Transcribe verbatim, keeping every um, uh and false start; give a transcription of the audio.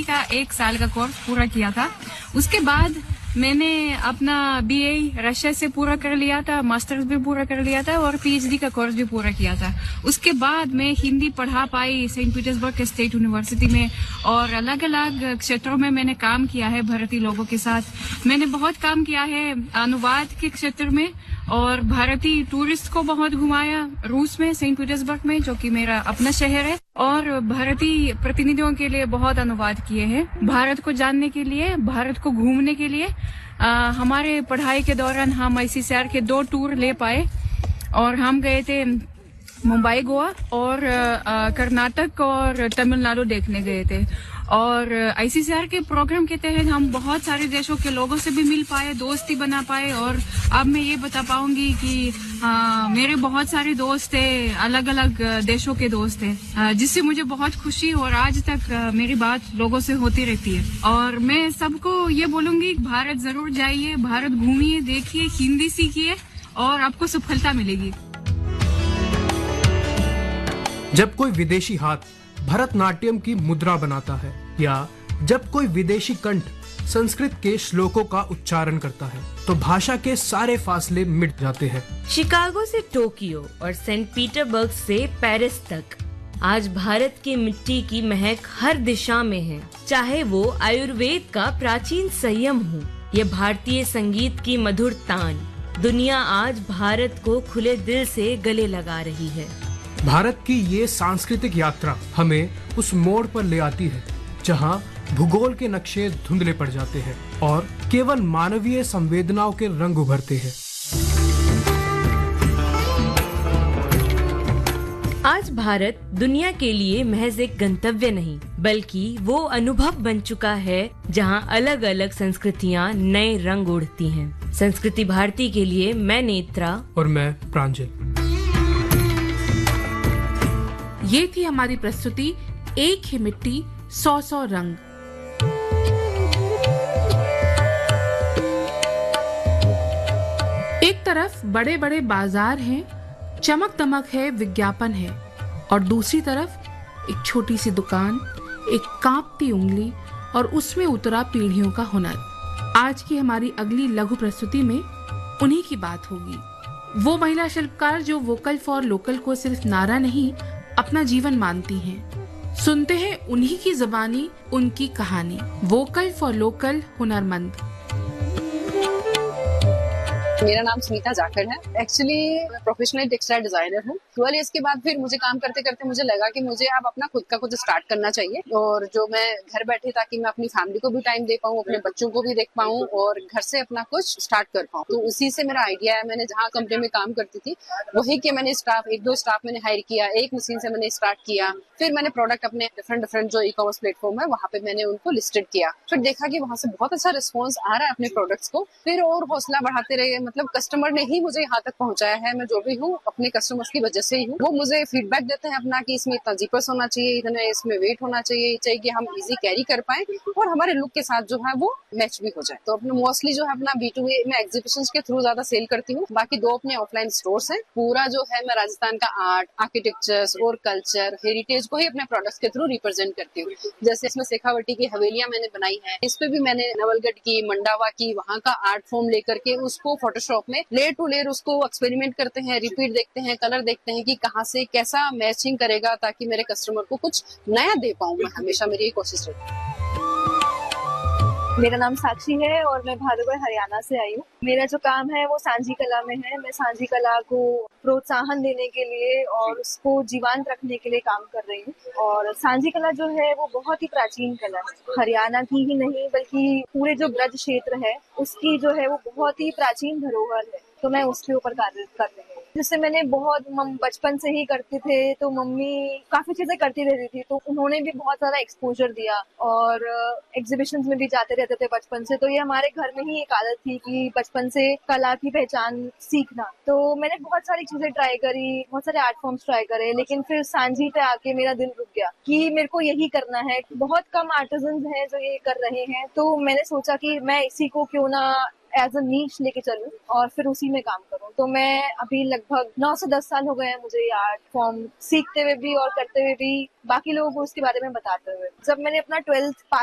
का एक साल का कोर्स पूरा किया था। उसके बाद मैंने अपना बीए रशिया से पूरा कर लिया था, मास्टर्स भी पूरा कर लिया था और पीएचडी का कोर्स भी पूरा किया था। उसके बाद मैं हिंदी पढ़ा पाई सेंट पीटर्सबर्ग स्टेट यूनिवर्सिटी में और अलग अलग क्षेत्रों में मैंने काम किया है भारतीय लोगों के साथ। मैंने बहुत काम किया है अनुवाद के क्षेत्र में और भारतीय टूरिस्ट को बहुत घुमाया रूस में, सेंट पीटर्सबर्ग में, जो कि मेरा अपना शहर है, और भारतीय प्रतिनिधियों के लिए बहुत अनुवाद किए हैं। भारत को जानने के लिए, भारत को घूमने के लिए आ, हमारे पढ़ाई के दौरान हम आईसीसीआर के दो टूर ले पाए और हम गए थे मुंबई, गोवा और कर्नाटक और तमिलनाडु देखने गए थे। और आईसीसीआर के प्रोग्राम के तहत हम बहुत सारे देशों के लोगों से भी मिल पाए, दोस्ती बना पाए और अब मैं ये बता पाऊंगी कि आ, मेरे बहुत सारे दोस्त हैं, अलग अलग देशों के दोस्त हैं, जिससे मुझे बहुत खुशी और आज तक आ, मेरी बात लोगों से होती रहती है। और मैं सबको ये बोलूंगी, भारत जरूर जाइए, भारत घूमिए, देखिए, हिंदी सीखिए और आपको सफलता मिलेगी। जब कोई विदेशी हाथ भरतनाट्यम की मुद्रा बनाता है या जब कोई विदेशी कंठ संस्कृत के श्लोकों का उच्चारण करता है तो भाषा के सारे फासले मिट जाते हैं। शिकागो से टोक्यो और सेंट पीटर्सबर्ग से पेरिस तक आज भारत की मिट्टी की महक हर दिशा में है। चाहे वो आयुर्वेद का प्राचीन संयम हो या भारतीय संगीत की मधुर तान, दुनिया आज भारत को खुले दिल से गले लगा रही है। भारत की ये सांस्कृतिक यात्रा हमें उस मोड़ पर ले आती है जहां भूगोल के नक्शे धुंधले पड़ जाते हैं और केवल मानवीय संवेदनाओं के रंग उभरते हैं। आज भारत दुनिया के लिए महज एक गंतव्य नहीं, बल्कि वो अनुभव बन चुका है जहां अलग अलग संस्कृतियां नए रंग ओढ़ती हैं। संस्कृति भारती के लिए मैं नेत्रा और मैं प्रांजल। ये थी हमारी प्रस्तुति एक ही मिट्टी सौ सौ रंग। एक तरफ बड़े बड़े बाजार हैं, चमक दमक है, विज्ञापन है, और दूसरी तरफ एक छोटी सी दुकान, एक कांपती उंगली और उसमें उतरा पीढ़ियों का हुनर। आज की हमारी अगली लघु प्रस्तुति में उन्हीं की बात होगी। वो महिला शिल्पकार जो वोकल फॉर लोकल को सिर्फ नारा नहीं अपना जीवन मानती हैं। सुनते हैं उन्हीं की ज़बानी, उनकी कहानी। वोकल फॉर लोकल हुनरमंद। मेरा नाम स्मिता जाखड़ है। एक्चुअली मैं प्रोफेशनल टेक्सटाइल डिजाइनर हूँ। ट्वेल्व ईयर्स के बाद फिर मुझे काम करते करते मुझे लगा कि मुझे अब अपना खुद का कुछ स्टार्ट करना चाहिए, और जो मैं घर बैठे ताकि मैं अपनी फैमिली को भी टाइम दे पाऊँ, अपने बच्चों को भी देख पाऊँ और घर से अपना कुछ स्टार्ट कर पाऊँ। तो उसी से मेरा आइडिया है। मैंने जहाँ कंपनी में काम करती थी वही के मैंने स्टाफ एक दो स्टाफ मैंने हायर किया, एक मशीन से मैंने स्टार्ट किया, फिर मैंने प्रोडक्ट अपने डिफरेंट डिफरेंट जो ई कॉमर्स प्लेटफॉर्म है वहाँ पे मैंने उनको लिस्टेड किया। फिर देखा कि वहाँ से बहुत अच्छा रिस्पॉन्स आ रहा है अपने प्रोडक्ट्स को, फिर और हौसला बढ़ाते रहे। मतलब कस्टमर ने ही मुझे यहाँ तक पहुँचाया है। मैं जो भी हूँ अपने कस्टमर्स की वजह से ही हूँ। वो मुझे फीडबैक देते हैं अपना कि इसमें इतना जीपर्स होना चाहिए, इतना इसमें वेट होना चाहिए, चाहिए कि हम इजी कैरी कर पाए और हमारे लुक के साथ जो है वो मैच भी हो जाए। तो अपने मोस्टली जो है अपना बी टू बी में एग्जीबिशंस के थ्रू ज्यादा सेल करती हूँ। बाकी दो अपने ऑफलाइन स्टोर्स हैं। पूरा जो है मैं राजस्थान का आर्ट, आर्किटेक्चर्स और कल्चर, हेरिटेज को ही अपने प्रोडक्ट्स के थ्रू रिप्रेजेंट करती हूँ। जैसे इसमें शेखावटी की हवेलियां मैंने बनाई है, इस पे भी मैंने नवलगढ़ की, मंडावा की, वहाँ का आर्ट फॉर्म लेकर के उसको फोटोशॉप में लेयर टू लेयर उसको एक्सपेरिमेंट करते हैं, रिपीट देखते हैं, कलर देखते हैं कि कहाँ से कैसा मैचिंग करेगा ताकि मेरे कस्टमर को कुछ नया दे पाऊँ। मैं हमेशा मेरी कोशिश रहती है। मेरा नाम साक्षी है और मैं भादोगढ़ हरियाणा से आई हूँ। मेरा जो काम है वो सांझी कला में है। मैं सांझी कला को प्रोत्साहन देने के लिए और उसको जीवंत रखने के लिए काम कर रही हूँ। और सांझी कला जो है वो बहुत ही प्राचीन कला है, हरियाणा की ही नहीं बल्कि पूरे जो ब्रज क्षेत्र है उसकी जो है वो बहुत ही प्राचीन धरोहर है। तो मैं उसके ऊपर कार्य कर रही हूँ, जिससे मैंने बहुत बचपन से ही करते थे तो मम्मी काफी चीजें करती रहती थी, तो उन्होंने भी बहुत सारा एक्सपोजर दिया और एग्जीबिशंस में भी जाते रहते थे बचपन से। तो ये हमारे घर में ही एक आदत थी कि बचपन से कला की पहचान सीखना। तो मैंने बहुत सारी चीजें ट्राई करी, बहुत सारे आर्ट फॉर्म्स ट्राई करे, लेकिन फिर सांझी पे आके मेरा दिल रुक गया कि मेरे को यही करना है। बहुत कम आर्टिजन्स हैं जो ये कर रहे हैं, तो मैंने सोचा कि मैं इसी को क्यों ना एज अ नीश लेके चलूं और फिर उसी में काम करूं। तो मैं अभी लगभग नौ से दस साल हो गए हैं मुझे ये आर्ट फॉर्म सीखते हुए भी और करते हुए भी, बाकी लोगों को उसके बारे में बताते हुए। जब मैंने अपना ट्वेल्थ